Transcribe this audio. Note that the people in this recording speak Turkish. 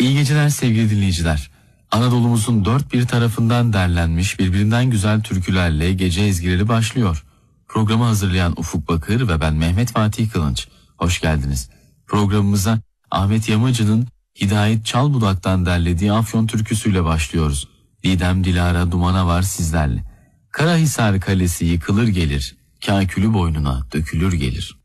İyi geceler sevgili dinleyiciler. Anadolu'muzun dört bir tarafından derlenmiş birbirinden güzel türkülerle gece ezgileri başlıyor. Programı hazırlayan Ufuk Bakır ve ben Mehmet Fatih Kılınç. Hoş geldiniz. Programımıza Ahmet Yamacı'nın Hidayet Çalbudak'tan derlediği Afyon türküsüyle başlıyoruz. Didem Dilara Dumana var sizlerle. Karahisar Kalesi yıkılır gelir, kâkülü boynuna dökülür gelir.